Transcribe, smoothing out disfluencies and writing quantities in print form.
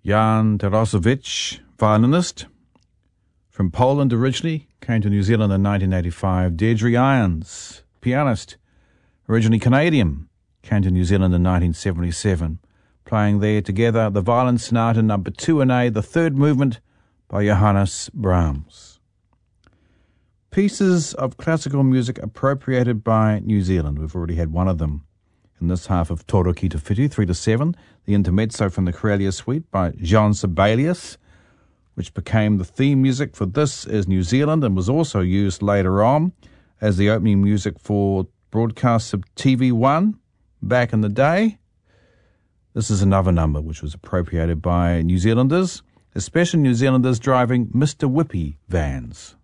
Jan Tarasowicz, violinist, from Poland originally, came to New Zealand in 1985. Deirdre Irons, pianist, originally Canadian, came to New Zealand in 1977. Playing there together the Violin Sonata No. 2 in A, the third movement by Johannes Brahms. Pieces of classical music appropriated by New Zealand. We've already had one of them in this half of Toro Ki Te Whitu, 3 to 7, the intermezzo from the Corellia Suite by Jean Sibelius, which became the theme music for This Is New Zealand and was also used later on as the opening music for broadcasts of TV1 back in the day. This is another number which was appropriated by New Zealanders, especially New Zealanders driving Mr. Whippy vans.